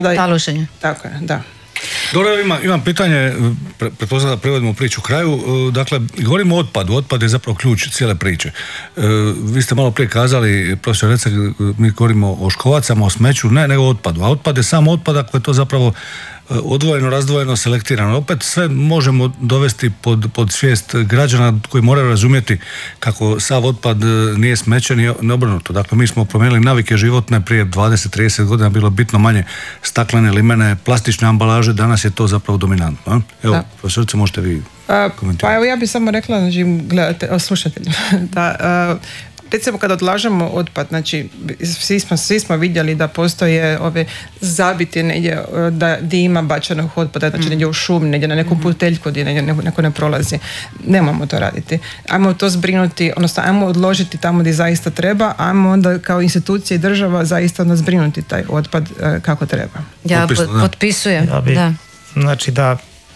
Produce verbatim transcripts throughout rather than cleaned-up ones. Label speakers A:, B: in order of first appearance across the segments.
A: taloženje.
B: Tako je, da.
C: Dobro, ima, imam pitanje, pretpostavljam da prevodimo priču u kraju. Dakle, govorimo o otpadu. Otpad je zapravo ključ cijele priče. Vi ste malo prije kazali, profesor Recek, mi govorimo o škovacama, o smeću, ne, nego o otpadu. A otpad je samo otpad ako je to zapravo odvojeno, razdvojeno, selektirano. Opet sve možemo dovesti pod, pod svijest građana koji moraju razumjeti kako sav otpad nije smeće ni obrnuto. Dakle, mi smo promijenili navike životne prije dvadeset trideset godina, bilo bitno manje staklene, limene, plastične ambalaže, danas je to zapravo dominantno. Evo, da. Profesorice, možete vi komentirati.
B: Pa evo, ja bih samo rekla, znači, gledate, o, slušateljima, da uh, recimo kada odlažemo otpad, znači svi smo, svi smo vidjeli da postoje ove zabiti negdje da gdje ima bačenog otpada, znači mm. negdje u šumi, negdje na nekom puteljku gdje negdje neko ne prolazi. Nemamo to raditi. Ajmo to zbrinuti, odnosno ajmo odložiti tamo gdje zaista treba, ajmo onda kao institucija i država zaista onda zbrinuti taj otpad kako treba.
A: Ja potpisujem.
D: Ja bi, da. Znači da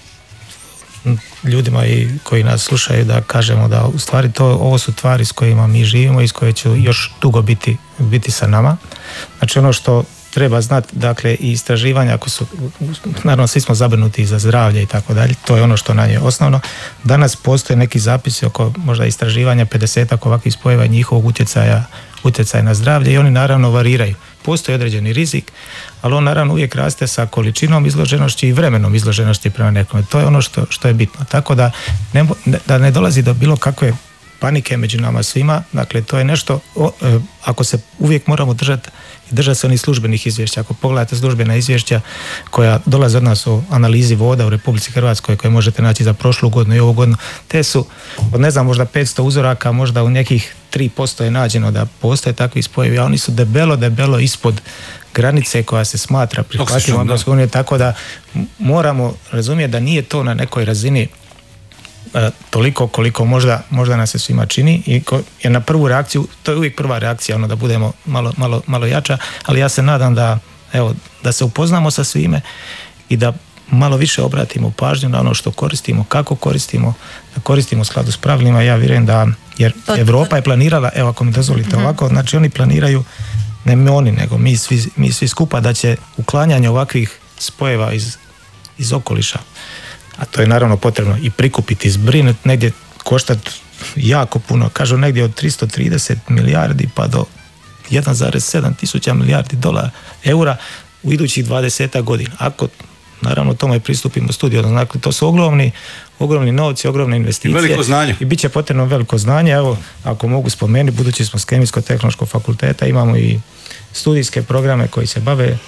D: ljudima i koji nas slušaju da kažemo da u stvari to, ovo su tvari s kojima mi živimo i s koje će još dugo biti, biti sa nama. Znači ono što treba znati, dakle i istraživanja, ako su, naravno svi smo zabrinuti za zdravlje i tako dalje, to je ono što nam je osnovno. Danas postoje neki zapisi oko možda istraživanja pedesetak ovakvih spojeva i njihovog utjecaja, utjecaja na zdravlje i oni naravno variraju. Postoji određeni rizik, ali on naravno uvijek raste sa količinom izloženosti i vremenom izloženosti prema nekome. To je ono što, što je bitno. Tako da ne, da ne dolazi do bilo kakve panike među nama svima. Dakle, to je nešto, o, e, ako se uvijek moramo držati i držati se onih službenih izvješća. Ako pogledate službena izvješća koja dolaze od nas o analizi voda u Republici Hrvatskoj, koje možete naći za prošlu godinu i ovu godinu, te su od ne znam možda petsto uzoraka, možda u nekih tri posto je nađeno da postoje takvi spojevi, a oni su debelo, debelo ispod granice koja se smatra prihvatljivom, da. Tako da moramo razumjeti da nije to na nekoj razini e, toliko koliko možda, možda nas se svima čini i ko, jer na prvu reakciju, to je uvijek prva reakcija, ono da budemo malo, malo, malo jača, ali ja se nadam da, evo, da se upoznamo sa svime i da malo više obratimo pažnju na ono što koristimo, kako koristimo, da koristimo u skladu s pravilima. Ja vjerujem da, jer Europa je planirala, evo ako mi dozvolite ovako, znači oni planiraju, ne oni, nego mi svi, mi svi skupa, da će uklanjanje ovakvih spojeva iz, iz okoliša, a to je naravno potrebno i prikupiti, zbrinuti, negdje koštati jako puno, kažu negdje od tristo trideset milijardi pa do jedan zarez sedam tisuća milijardi dolara, eura u idućih dvadeset godina. Ako naravno tome pristupimo studiju, dakle to su ogromni, ogromni novci, ogromne investicije.
C: I veliko znanje.
D: I bit će potrebno veliko znanje. Evo, ako mogu spomenuti, budući smo s Kemijsko-tehnološkog fakulteta, imamo i studijske programe koji se bave e,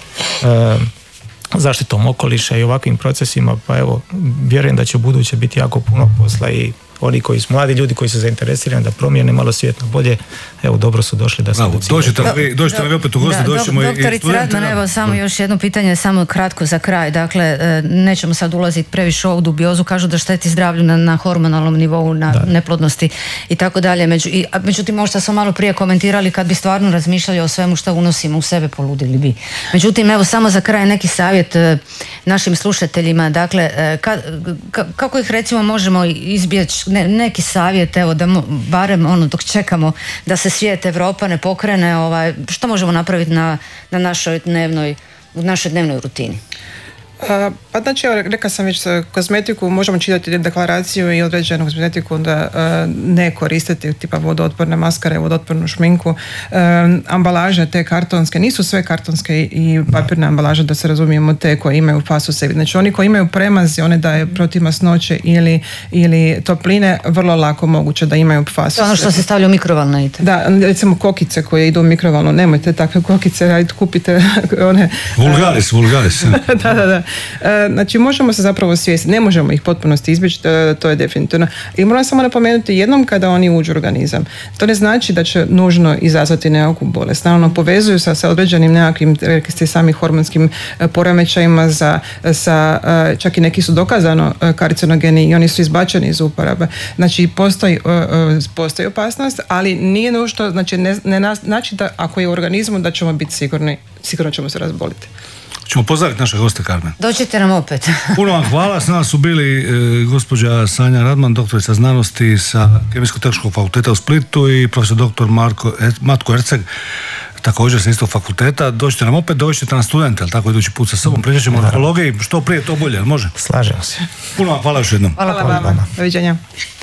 D: zaštitom okoliša i ovakvim procesima, pa evo, vjerujem da će u buduće biti jako puno posla i oni koji su mladi ljudi koji su zainteresirani da promijene malo svijet na bolje, evo dobro su došli da se
C: dođete nam dođete nam opet u goste, doćemo i
A: doktorica Radman, evo samo još jedno pitanje, samo kratko za kraj. Dakle, nećemo sad ulaziti previše u dubiozu, kažu da šteti zdravlju na, na hormonalnom nivou, na da. neplodnosti i tako dalje. Među, i, međutim, možda smo malo prije komentirali, kad bi stvarno razmišljali o svemu što unosimo u sebe, poludili bi. Međutim, evo samo za kraj neki savjet našim slušateljima. Dakle, ka, ka, kako ih recimo možemo izbjeći, Ne, neki savjet, evo, da mo, barem ono dok čekamo da se svijet, Europa ne pokrene, ovaj, što možemo napraviti na, na našoj dnevnoj, u našoj dnevnoj rutini?
B: Uh, pa znači, rekla sam već, kozmetiku možemo čitati deklaraciju i određenu kozmetiku da uh, ne koristiti tipa vodootporne maskare, vodootpornu šminku, uh, ambalaže te kartonske, nisu sve kartonske i papirne ambalaže, da se razumijemo, te koje imaju fas u sebi. Znači oni koji imaju premazi, one da je protiv masnoće ili, ili topline, vrlo lako moguće da imaju fas.
A: To je ono što se stavlja u mikrovalnu, idete.
B: Da, recimo kokice koje idu u mikrovalnu, nemojte takve kokice raditi, kupite one...
C: Vulgaris, uh, vulgaris.
B: da, da, da. Znači možemo se zapravo svijesti, ne možemo ih potpunosti izbjeći, to je definitivno. I moram samo napomenuti, jednom kada oni uđu u organizam, to ne znači da će nužno izazvati nekakvu bolest. Naravno, povezuju se sa određenim nekakvim, rekli ste, samim hormonskim poremećajima, za, sa, čak i neki su dokazano karcinogeni i oni su izbačeni iz uporabe. Znači postoji, postoji opasnost, ali nije nužno, znači ne, ne znači da ako je u organizmu da ćemo biti sigurni, sigurno ćemo se razboliti.
C: Ćemo pozdraviti naše goste, Carmen.
A: Dođite nam opet.
C: Puno vam hvala. S nama su bili e, gospođa Sanja Radman, doktorica znanosti sa Kemijsko-tehnološkog fakulteta u Splitu i profesor doktor Marko, Matko Erceg, također sa istog fakulteta, dođite nam opet, dođite na studente, ali tako idući put sa sobom, pričat ćemo o arheologiji, što prije to bolje, može?
D: Slažemo se.
C: Puno vam hvala još jednom.
B: Hvala, hvala vama. Doviđenja.